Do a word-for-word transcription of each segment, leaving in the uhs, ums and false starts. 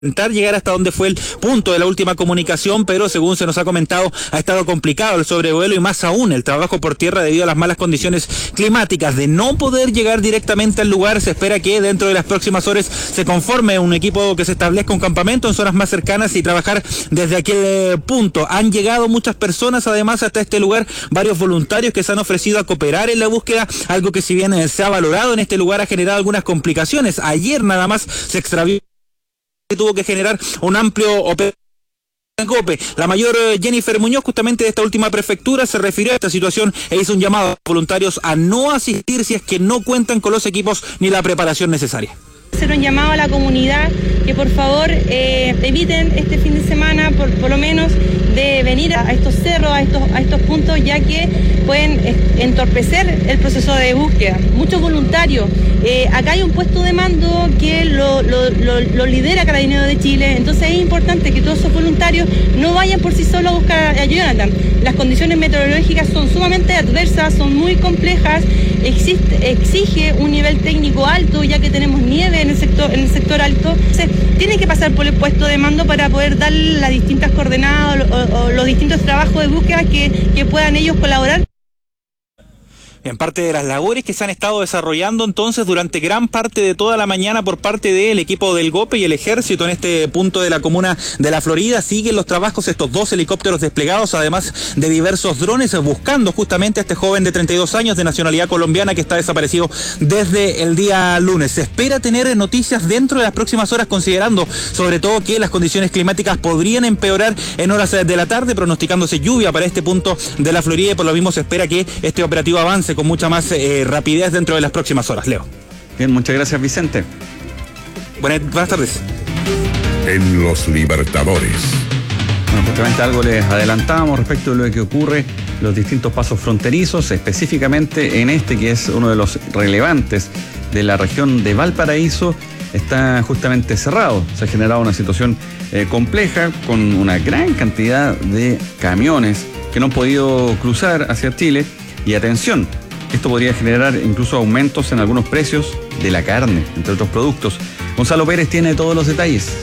intentar llegar hasta donde fue el punto de la última comunicación, pero según se nos ha comentado, ha estado complicado el sobrevuelo y más aún el trabajo por tierra debido a las malas condiciones climáticas. De no poder llegar directamente al lugar, se espera que dentro de las próximas horas se conforme un equipo que se establezca un campamento en zonas más cercanas y trabajar desde aquel punto. Han llegado muchas personas además hasta este lugar, varios voluntarios que se han ofrecido a cooperar en la búsqueda, algo que si bien se ha valorado en este lugar ha generado algunas complicaciones. Ayer nada más se extravió, tuvo que generar un amplio operativo. La mayor Jennifer Muñoz, justamente de esta última prefectura, se refirió a esta situación e hizo un llamado a voluntarios a no asistir si es que no cuentan con los equipos ni la preparación necesaria. Hacer un llamado a la comunidad que por favor eh, eviten este fin de semana, por, por lo menos, de venir a estos cerros, a estos, a estos puntos, ya que pueden entorpecer el proceso de búsqueda. Muchos voluntarios, eh, acá hay un puesto de mando que lo, lo, lo, lo lidera Carabineros de Chile, entonces es importante que todos esos voluntarios no vayan por sí solos a buscar a Jonathan. Las condiciones meteorológicas son sumamente adversas, son muy complejas, existe, exige un nivel técnico alto, ya que tenemos nieve en el sector, en el sector alto. Entonces, tienen que pasar por el puesto de mando para poder dar las distintas coordenadas o, o, o los distintos trabajos de búsqueda que, que puedan ellos colaborar. En parte de las labores que se han estado desarrollando entonces durante gran parte de toda la mañana por parte del equipo del GOPE y el Ejército en este punto de la comuna de La Florida, siguen los trabajos, estos dos helicópteros desplegados, además de diversos drones, buscando justamente a este joven de treinta y dos años de nacionalidad colombiana que está desaparecido desde el día lunes. Se espera tener noticias dentro de las próximas horas, considerando sobre todo que las condiciones climáticas podrían empeorar en horas de la tarde, pronosticándose lluvia para este punto de La Florida, y por lo mismo se espera que este operativo avance con mucha más eh, rapidez dentro de las próximas horas. Leo. Bien, muchas gracias, Vicente. Buenas, buenas tardes. En los Libertadores. Bueno, justamente algo les adelantábamos respecto de lo que ocurre en los distintos pasos fronterizos, específicamente en este que es uno de los relevantes de la región de Valparaíso, está justamente cerrado. Se ha generado una situación eh, compleja con una gran cantidad de camiones que no han podido cruzar hacia Chile. Y atención, esto podría generar incluso aumentos en algunos precios de la carne, entre otros productos. Gonzalo Pérez tiene todos los detalles.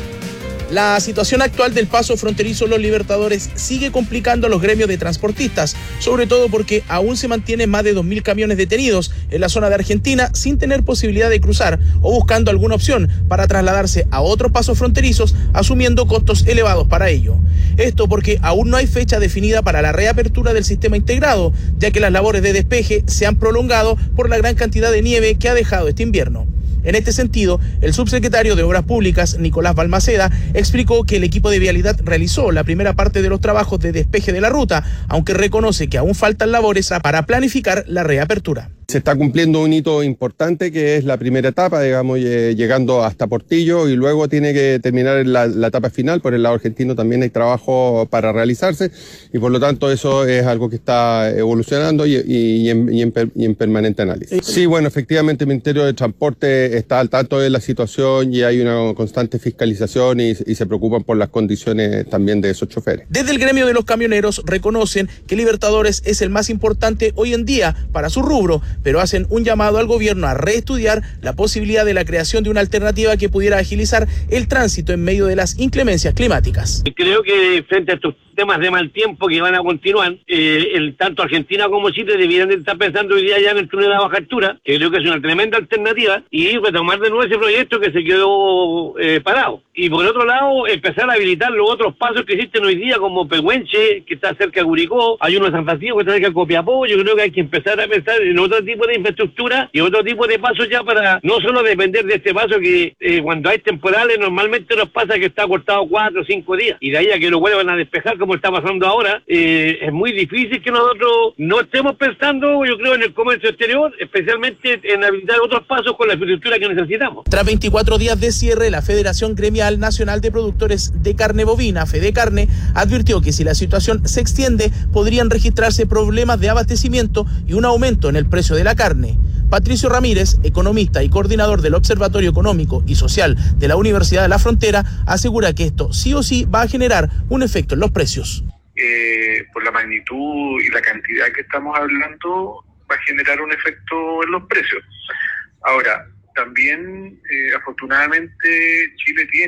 La situación actual del paso fronterizo Los Libertadores sigue complicando a los gremios de transportistas, sobre todo porque aún se mantienen más de dos mil camiones detenidos en la zona de Argentina sin tener posibilidad de cruzar o buscando alguna opción para trasladarse a otros pasos fronterizos, asumiendo costos elevados para ello. Esto porque aún no hay fecha definida para la reapertura del sistema integrado, ya que las labores de despeje se han prolongado por la gran cantidad de nieve que ha dejado este invierno. En este sentido, el subsecretario de Obras Públicas, Nicolás Balmaceda, explicó que el equipo de vialidad realizó la primera parte de los trabajos de despeje de la ruta, aunque reconoce que aún faltan labores para planificar la reapertura. Se está cumpliendo un hito importante que es la primera etapa, digamos, eh, llegando hasta Portillo, y luego tiene que terminar la, la etapa final. Por el lado argentino también hay trabajo para realizarse y por lo tanto eso es algo que está evolucionando y, y, y, en, y, en, y en permanente análisis. Sí, bueno, efectivamente el Ministerio de Transporte está al tanto de la situación y hay una constante fiscalización y, y se preocupan por las condiciones también de esos choferes. Desde el gremio de los camioneros reconocen que Libertadores es el más importante hoy en día para su rubro, pero hacen un llamado al gobierno a reestudiar la posibilidad de la creación de una alternativa que pudiera agilizar el tránsito en medio de las inclemencias climáticas. Creo que frente a estos temas de mal tiempo que van a continuar, eh, el, tanto Argentina como Chile debieran estar pensando hoy día ya en el túnel de baja altura, que creo que es una tremenda alternativa, y retomar de nuevo ese proyecto que se quedó eh, parado. Y por otro lado, empezar a habilitar los otros pasos que existen hoy día, como Pehuenche, que está cerca de Curicó, hay uno en San Francisco que está cerca de Copiapó. Yo creo que hay que empezar a pensar en otro tipo de infraestructura y otro tipo de pasos ya para no solo depender de este paso que eh, cuando hay temporales normalmente nos pasa que está cortado cuatro o cinco días, y de ahí a que lo vuelvan a despejar como está pasando ahora, eh, es muy difícil que nosotros no estemos pensando, yo creo, en el comercio exterior, especialmente en habilitar otros pasos con la infraestructura que necesitamos. Tras veinticuatro días de cierre, la Federación Gremial Nacional de Productores de Carne Bovina, FEDECARNE, advirtió que si la situación se extiende, podrían registrarse problemas de abastecimiento y un aumento en el precio de la carne. Patricio Ramírez, economista y coordinador del Observatorio Económico y Social de la Universidad de la Frontera, asegura que esto sí o sí va a generar un efecto en los precios. Eh, por la magnitud y la cantidad que estamos hablando, va a generar un efecto en los precios. Ahora, también, eh, afortunadamente, Chile tiene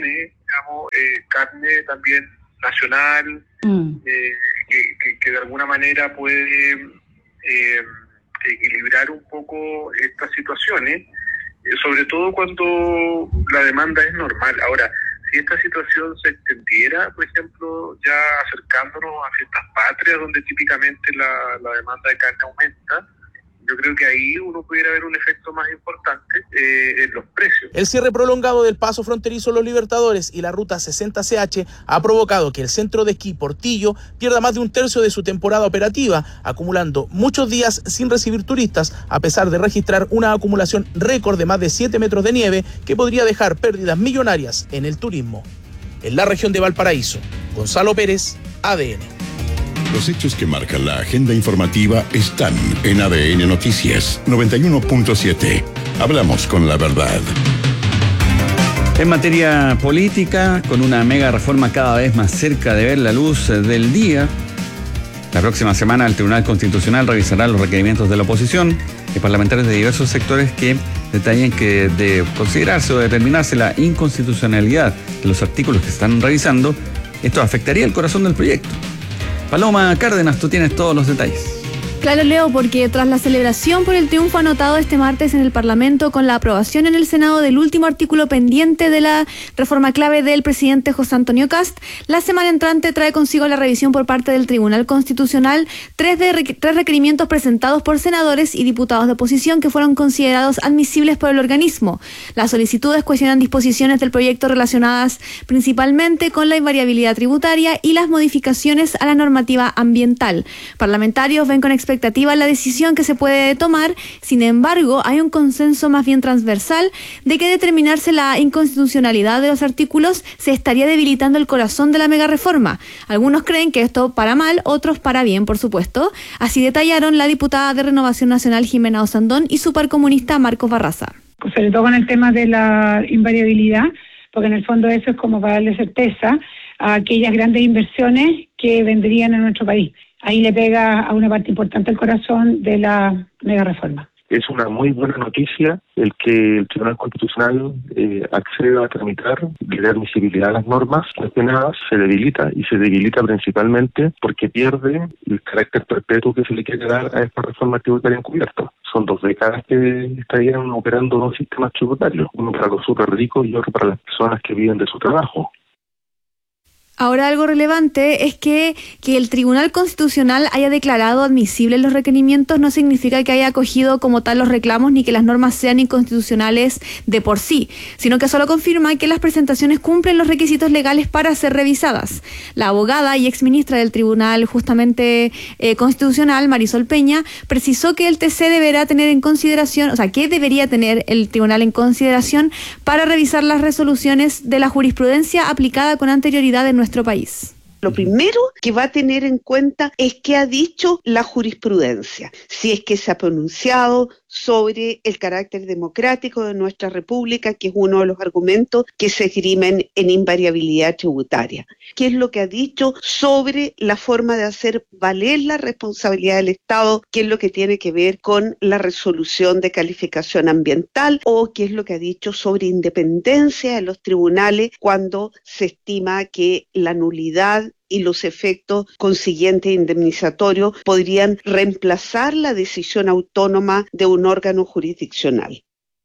digamos, eh, carne también nacional, mm. eh, que, que, que de alguna manera puede eh, equilibrar un poco estas situaciones, eh, sobre todo cuando la demanda es normal. Ahora, si esta situación se extendiera, por ejemplo, ya acercándonos a fiestas patrias, donde típicamente la, la demanda de carne aumenta, yo creo que ahí uno pudiera ver un efecto más importante eh, en los precios. El cierre prolongado del paso fronterizo Los Libertadores y la ruta sesenta C H ha provocado que el centro de esquí Portillo pierda más de un tercio de su temporada operativa, acumulando muchos días sin recibir turistas, a pesar de registrar una acumulación récord de más de siete metros de nieve que podría dejar pérdidas millonarias en el turismo. En la región de Valparaíso, Gonzalo Pérez, A D N. Los hechos que marcan la agenda informativa están en A D N Noticias noventa y uno punto siete. Hablamos con la verdad. En materia política, con una mega reforma cada vez más cerca de ver la luz del día, la próxima semana el Tribunal Constitucional revisará los requerimientos de la oposición y parlamentarios de diversos sectores que detallan que de considerarse o determinarse la inconstitucionalidad de los artículos que están revisando, esto afectaría el corazón del proyecto. Paloma Cárdenas, tú tienes todos los detalles. Claro, Leo, porque tras la celebración por el triunfo anotado este martes en el Parlamento con la aprobación en el Senado del último artículo pendiente de la reforma clave del presidente José Antonio Kast, la semana entrante trae consigo la revisión por parte del Tribunal Constitucional tres, de, tres requerimientos presentados por senadores y diputados de oposición que fueron considerados admisibles por el organismo. Las solicitudes cuestionan disposiciones del proyecto relacionadas principalmente con la invariabilidad tributaria y las modificaciones a la normativa ambiental. Parlamentarios ven con expectativa la decisión que se puede tomar. Sin embargo, hay un consenso más bien transversal de que determinarse la inconstitucionalidad de los artículos se estaría debilitando el corazón de la mega reforma. Algunos creen que esto para mal, otros para bien, por supuesto. Así detallaron la diputada de Renovación Nacional Jimena Osandón y su par comunista Marcos Barraza. Sobre todo con el tema de la invariabilidad, porque en el fondo eso es como para darle certeza a aquellas grandes inversiones que vendrían a nuestro país. Ahí le pega a una parte importante el corazón de la mega reforma. Es una muy buena noticia el que el Tribunal Constitucional eh, acceda a tramitar, le dé admisibilidad a las normas cuestionadas, se debilita y se debilita principalmente porque pierde el carácter perpetuo que se le quiere dar a esta reforma tributaria encubierta. Son dos décadas que estarían operando dos sistemas tributarios, uno para los súper ricos y otro para las personas que viven de su trabajo. Ahora, algo relevante es que, que el Tribunal Constitucional haya declarado admisibles los requerimientos no significa que haya acogido como tal los reclamos ni que las normas sean inconstitucionales de por sí, sino que solo confirma que las presentaciones cumplen los requisitos legales para ser revisadas. La abogada y exministra del Tribunal justamente eh, Constitucional, Marisol Peña, precisó que el T C deberá tener en consideración, o sea, que debería tener el Tribunal en consideración para revisar las resoluciones de la jurisprudencia aplicada con anterioridad en nuestro país. Lo primero que va a tener en cuenta es qué ha dicho la jurisprudencia, si es que se ha pronunciado sobre el carácter democrático de nuestra república, que es uno de los argumentos que se esgrimen en invariabilidad tributaria. ¿Qué es lo que ha dicho sobre la forma de hacer valer la responsabilidad del Estado? ¿Qué es lo que tiene que ver con la resolución de calificación ambiental? ¿O qué es lo que ha dicho sobre independencia de los tribunales cuando se estima que la nulidad y los efectos consiguientes indemnizatorios podrían reemplazar la decisión autónoma de un órgano jurisdiccional?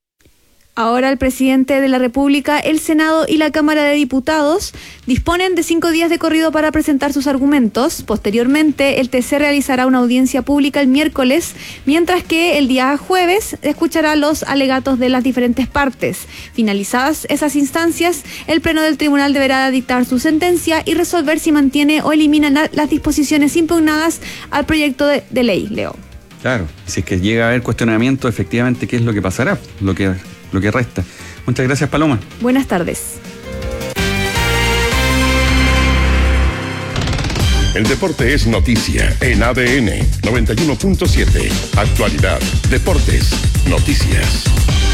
Ahora el presidente de la República, el Senado y la Cámara de Diputados disponen de cinco días de corrido para presentar sus argumentos. Posteriormente, el T C realizará una audiencia pública el miércoles, mientras que el día jueves escuchará los alegatos de las diferentes partes. Finalizadas esas instancias, el Pleno del Tribunal deberá dictar su sentencia y resolver si mantiene o elimina la, las disposiciones impugnadas al proyecto de, de ley, Leo. Claro, si es que llega a haber cuestionamiento, efectivamente, ¿qué es lo que pasará? Lo que... lo que resta. Muchas gracias, Paloma. Buenas tardes. El deporte es noticia en A D N noventa y uno punto siete. Actualidad, deportes, noticias.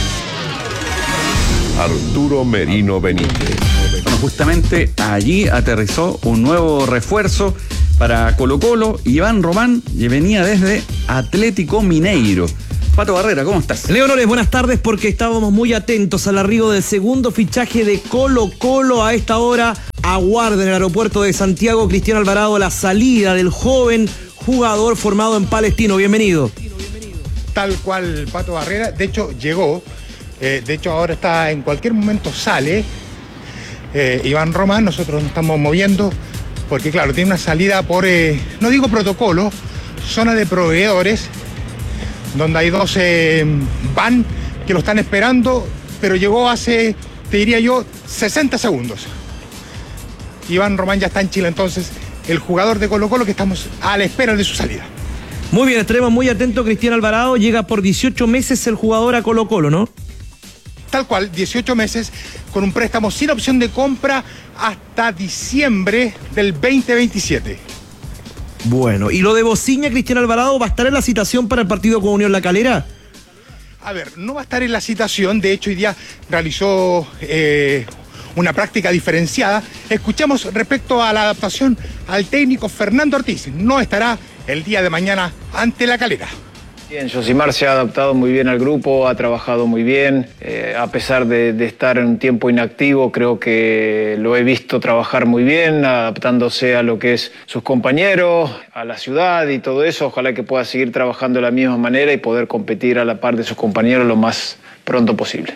Arturo Merino Benítez. Bueno, justamente allí aterrizó un nuevo refuerzo para Colo-Colo. Iván Román venía desde Atlético Mineiro. Pato Barrera, ¿cómo estás? Leonores, buenas tardes, porque estábamos muy atentos al arribo del segundo fichaje de Colo Colo. A esta hora aguarda en el aeropuerto de Santiago Cristian Alvarado la salida del joven jugador formado en Palestino. Bienvenido. Tal cual, Pato Barrera. De hecho, llegó. Eh, de hecho, ahora está, en cualquier momento sale. Eh, Iván Román, nosotros nos estamos moviendo porque, claro, tiene una salida por, eh, no digo protocolo, zona de proveedores, donde hay dos eh, van que lo están esperando, pero llegó hace, te diría yo, sesenta segundos. Iván Román ya está en Chile, entonces, el jugador de Colo Colo que estamos a la espera de su salida. Muy bien, estaremos muy atentos. Cristian Alvarado llega por dieciocho meses el jugador a Colo Colo, ¿no? Tal cual, dieciocho meses, con un préstamo sin opción de compra hasta diciembre del veinte veintisiete. Bueno, ¿y lo de Bociña, Cristian Alvarado, va a estar en la citación para el partido con Unión La Calera? A ver, no va a estar en la citación, de hecho hoy día realizó eh, una práctica diferenciada. Escuchamos respecto a la adaptación al técnico Fernando Ortiz, no estará el día de mañana ante La Calera. Bien, Josimar se ha adaptado muy bien al grupo, ha trabajado muy bien, eh, a pesar de, de estar en un tiempo inactivo, creo que lo he visto trabajar muy bien, adaptándose a lo que es sus compañeros, a la ciudad y todo eso. Ojalá que pueda seguir trabajando de la misma manera y poder competir a la par de sus compañeros lo más pronto posible.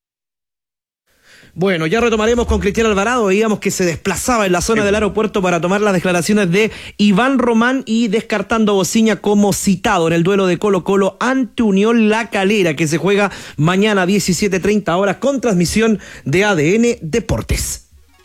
Bueno, ya retomaremos con Cristian Alvarado. Veíamos que se desplazaba en la zona del aeropuerto para tomar las declaraciones de Iván Román y descartando a Bociña como citado en el duelo de Colo Colo ante Unión La Calera, que se juega mañana a diecisiete treinta horas con transmisión de A D N Deportes.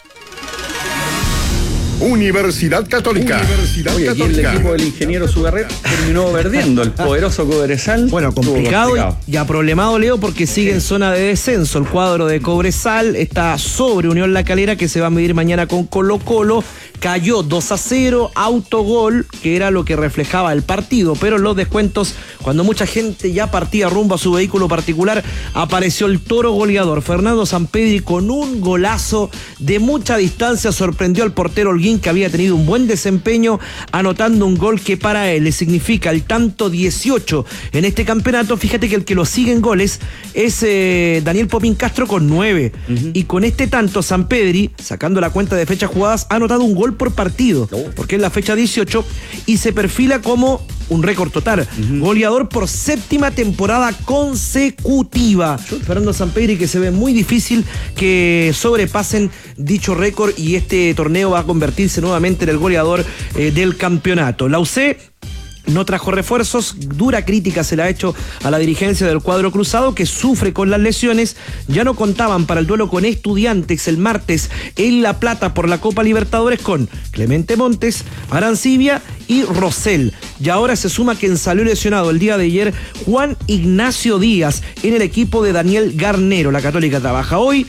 Universidad Católica. Universidad Oye, aquí Católica. el equipo del ingeniero Sugarret terminó perdiendo. El poderoso Cobresal. Bueno, complicado, complicado. Y, y problemado, Leo, porque sigue sí. en zona de descenso. El cuadro de Cobresal está sobre Unión La Calera, que se va a medir mañana con Colo Colo. Cayó dos a cero, autogol, que era lo que reflejaba el partido, pero en los descuentos, cuando mucha gente ya partía rumbo a su vehículo particular, apareció el toro goleador. Fernando Sampedri, con un golazo de mucha distancia, sorprendió al portero Holguín, que había tenido un buen desempeño, anotando un gol que para él le significa el tanto dieciocho en este campeonato. Fíjate que el que lo sigue en goles es eh, Daniel Popín Castro con nueve. Uh-huh. Y con este tanto, Sampedri, sacando la cuenta de fechas jugadas, ha anotado un gol por partido, oh. porque es la fecha dieciocho, y se perfila como un récord total. Uh-huh. Goleador por séptima temporada consecutiva. Fernando Sampedri, que se ve muy difícil que sobrepasen dicho récord, y este torneo va a convertirse nuevamente en el goleador eh, del campeonato. La U C no trajo refuerzos, dura crítica se le ha hecho a la dirigencia del cuadro cruzado, que sufre con las lesiones. Ya no contaban para el duelo con Estudiantes el martes en La Plata por la Copa Libertadores con Clemente Montes, Arancibia y Rosell. Y ahora se suma quien salió lesionado el día de ayer, Juan Ignacio Díaz, en el equipo de Daniel Garnero. La Católica trabaja hoy,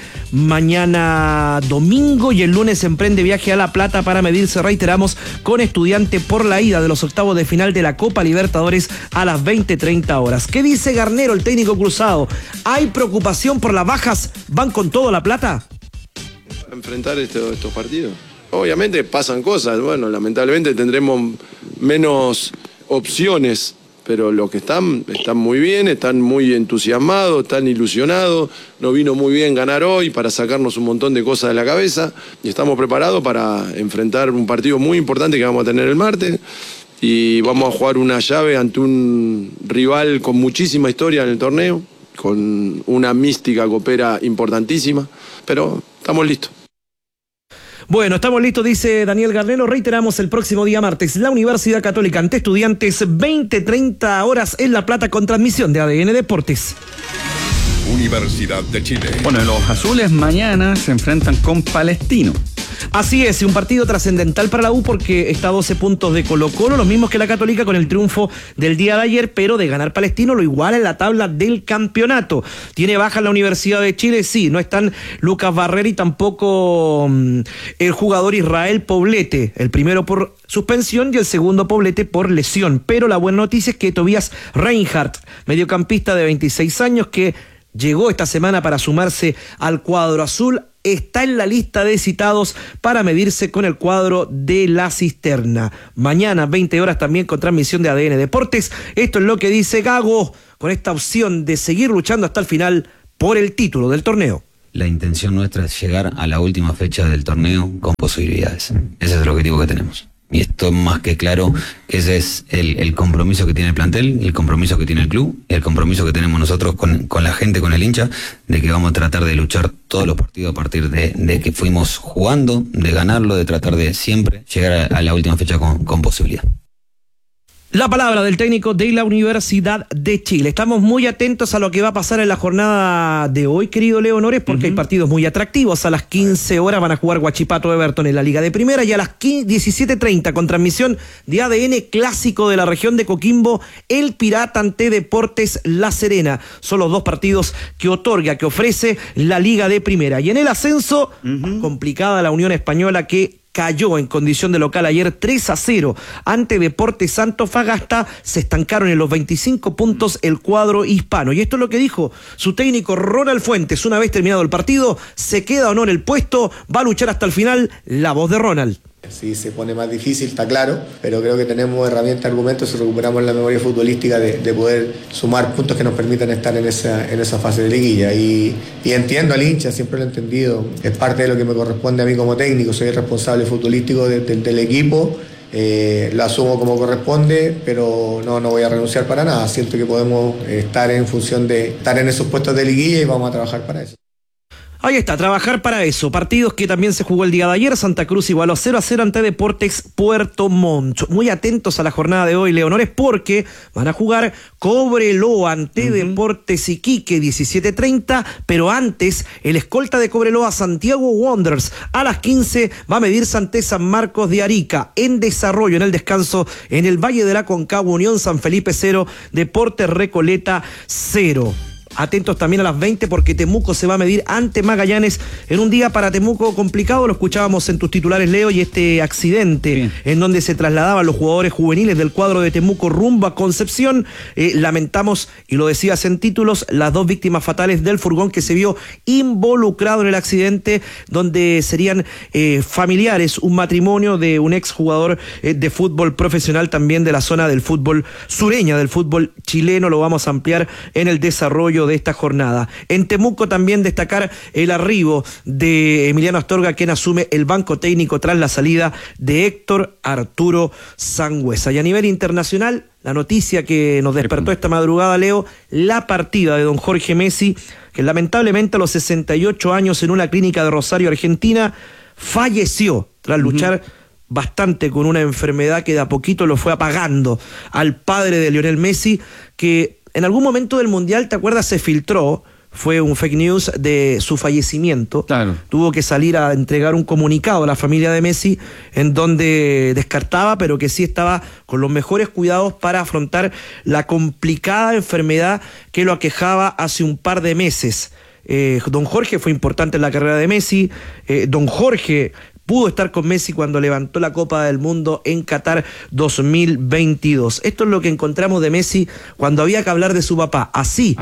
mañana domingo, y el lunes emprende viaje a La Plata para medirse, reiteramos, con Estudiante por la ida de los octavos de final de la Copa Libertadores a las veinte treinta horas. ¿Qué dice Garnero, el técnico cruzado? ¿Hay preocupación por las bajas? ¿Van con todo La Plata? Enfrentar esto, estos partidos. Obviamente pasan cosas, bueno, lamentablemente tendremos menos opciones, pero los que están, están muy bien, están muy entusiasmados, están ilusionados. Nos vino muy bien ganar hoy para sacarnos un montón de cosas de la cabeza, y estamos preparados para enfrentar un partido muy importante que vamos a tener el martes, y vamos a jugar una llave ante un rival con muchísima historia en el torneo, con una mística copera importantísima, pero estamos listos. Bueno, estamos listos, dice Daniel Garnero. Reiteramos, el próximo día martes, la Universidad Católica ante Estudiantes, veinte treinta horas en La Plata, con transmisión de A D N Deportes. Universidad de Chile. Bueno, los azules mañana se enfrentan con Palestino. Así es, un partido trascendental para la U, porque está a doce puntos de Colo Colo, los mismos que la Católica con el triunfo del día de ayer, pero de ganar Palestino lo iguala en la tabla del campeonato. ¿Tiene baja la Universidad de Chile? Sí, no están Lucas Barrera y tampoco um, el jugador Israel Poblete, el primero por suspensión y el segundo Poblete por lesión. Pero la buena noticia es que Tobias Reinhardt, mediocampista de veintiséis años, que llegó esta semana para sumarse al cuadro azul, está en la lista de citados para medirse con el cuadro de La Cisterna. Mañana, veinte horas, también con transmisión de A D N Deportes. Esto es lo que dice Gago con esta opción de seguir luchando hasta el final por el título del torneo. La intención nuestra es llegar a la última fecha del torneo con posibilidades. Ese es el objetivo que tenemos. Y esto más que claro que ese es el, el compromiso que tiene el plantel, el compromiso que tiene el club, el compromiso que tenemos nosotros con, con la gente, con el hincha, de que vamos a tratar de luchar todos los partidos a partir de, de que fuimos jugando, de ganarlo, de tratar de siempre llegar a, a la última fecha con, con posibilidad. La palabra del técnico de la Universidad de Chile. Estamos muy atentos a lo que va a pasar en la jornada de hoy, querido Leo Nores, porque uh-huh. hay partidos muy atractivos. A las quince horas van a jugar Huachipato Everton en la Liga de Primera y a las diecisiete treinta con transmisión de A D N clásico de la región de Coquimbo, el Pirata ante Deportes La Serena. Son los dos partidos que otorga, que ofrece la Liga de Primera. Y en el ascenso, uh-huh. complicada la Unión Española, que cayó en condición de local ayer tres a cero ante Deportes Antofagasta. Se estancaron en los veinticinco puntos el cuadro hispano. Y esto es lo que dijo su técnico Ronald Fuentes una vez terminado el partido. Se queda o no en el puesto, va a luchar hasta el final. La voz de Ronald. Sí, se pone más difícil, está claro, pero creo que tenemos herramientas, argumentos y recuperamos la memoria futbolística de, de poder sumar puntos que nos permitan estar en esa, en esa fase de liguilla. Y, y entiendo al hincha, siempre lo he entendido, es parte de lo que me corresponde a mí como técnico, soy el responsable futbolístico de, de, del equipo, eh, lo asumo como corresponde, pero no, no voy a renunciar para nada. Siento que podemos estar en función de estar en esos puestos de liguilla y vamos a trabajar para eso. Ahí está, trabajar para eso. Partidos que también se jugó el día de ayer. Santa Cruz igualó cero a cero ante Deportes Puerto Montt. Muy atentos a la jornada de hoy, Leonores, porque van a jugar Cobreloa ante uh-huh. Deportes Iquique, diecisiete treinta, pero antes el escolta de Cobreloa, Santiago Wanderers, a las quince va a medirse ante San Marcos de Arica. En desarrollo, en el descanso, en el Valle de la Concagua, Unión San Felipe cero, Deportes Recoleta cero. Atentos también a las veinte porque Temuco se va a medir ante Magallanes en un día para Temuco complicado. Lo escuchábamos en tus titulares, Leo, y este accidente Bien. en donde se trasladaban los jugadores juveniles del cuadro de Temuco rumbo a Concepción. Eh, lamentamos, y lo decías en títulos, las dos víctimas fatales del furgón que se vio involucrado en el accidente, donde serían eh, familiares, un matrimonio de un exjugador eh, de fútbol profesional también de la zona del fútbol sureña, del fútbol chileno. Lo vamos a ampliar en el desarrollo de esta jornada. En Temuco también destacar el arribo de Emiliano Astorga, quien asume el banco técnico tras la salida de Héctor Arturo Sangüesa. Y a nivel internacional, la noticia que nos despertó esta madrugada, Leo, la partida de don Jorge Messi, que lamentablemente a los sesenta y ocho años en una clínica de Rosario, Argentina, falleció tras luchar uh-huh. bastante con una enfermedad que de a poquito lo fue apagando al padre de Lionel Messi, que en algún momento del Mundial, ¿te acuerdas? Se filtró, fue un fake news de su fallecimiento. Claro. Tuvo que salir a entregar un comunicado a la familia de Messi en donde descartaba, pero que sí estaba con los mejores cuidados para afrontar la complicada enfermedad que lo aquejaba hace un par de meses. Eh, don Jorge fue importante en la carrera de Messi. Eh, don Jorge pudo estar con Messi cuando levantó la Copa del Mundo en Qatar dos mil veintidós. Esto es lo que encontramos de Messi cuando había que hablar de su papá. Así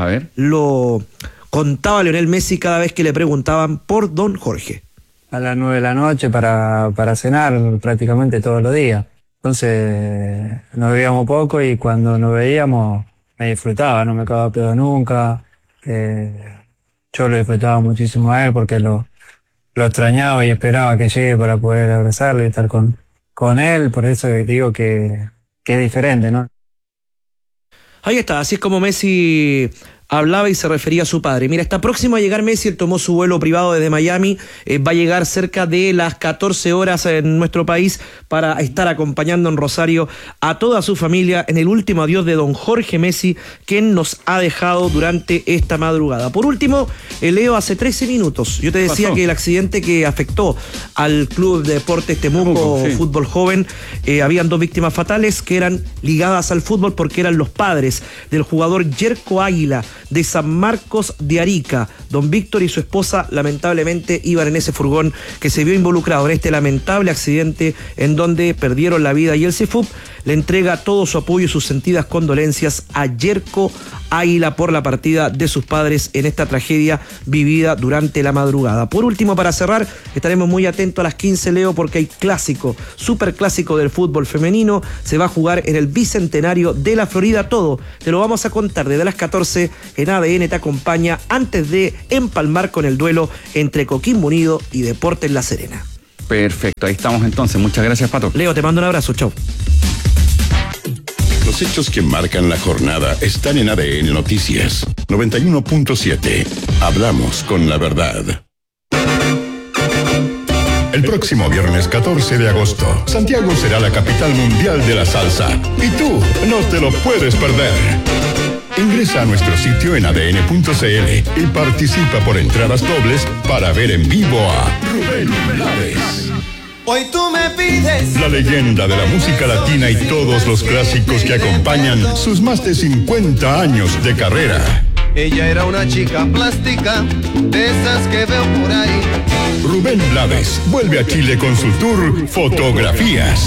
lo contaba Lionel Messi cada vez que le preguntaban por don Jorge. A las nueve de la noche para, para cenar prácticamente todos los días. Entonces nos veíamos poco y cuando nos veíamos me disfrutaba, no me cagaba pedo nunca. Eh, yo lo disfrutaba muchísimo a él porque lo... Lo extrañaba y esperaba que llegue para poder abrazarlo y estar con, con él, por eso digo que, que es diferente, ¿no? Ahí está, así es como Messi hablaba y se refería a su padre. Mira, está próximo a llegar Messi, él tomó su vuelo privado desde Miami, eh, va a llegar cerca de las catorce horas en nuestro país para estar acompañando en Rosario a toda su familia en el último adiós de don Jorge Messi, quien nos ha dejado durante esta madrugada. Por último, eh, Leo, hace trece minutos, yo te decía ¿Pasó? que el accidente que afectó al Club de Deportes Temuco, Temuco sí. Fútbol Joven, eh, habían dos víctimas fatales que eran ligadas al fútbol porque eran los padres del jugador Yerko Águila, de San Marcos de Arica. Don Víctor y su esposa lamentablemente iban en ese furgón que se vio involucrado en este lamentable accidente en donde perdieron la vida, y el C E F U P le entrega todo su apoyo y sus sentidas condolencias a Yerko Águila por la partida de sus padres en esta tragedia vivida durante la madrugada. Por último, para cerrar, estaremos muy atentos a las quince, Leo, porque hay clásico, super clásico del fútbol femenino. Se va a jugar en el Bicentenario de la Florida. Todo te lo vamos a contar desde las catorce en A D N Te Acompaña, antes de empalmar con el duelo entre Coquimbo Unido y Deportes La Serena. Perfecto, ahí estamos entonces. Muchas gracias, Pato. Leo, te mando un abrazo. Chau. Los hechos que marcan la jornada están en A D N Noticias noventa y uno punto siete. Hablamos con la verdad. El próximo viernes catorce de agosto, Santiago será la capital mundial de la salsa. Y tú no te lo puedes perder. Ingresa a nuestro sitio en A D N punto C L y participa por entradas dobles para ver en vivo a Rubén Blades. Hoy tú me pides La leyenda de la música latina y todos los clásicos que acompañan sus más de cincuenta años de carrera. Ella era una chica plástica, de esas que veo por ahí. Rubén Blades vuelve a Chile con su tour Fotografías.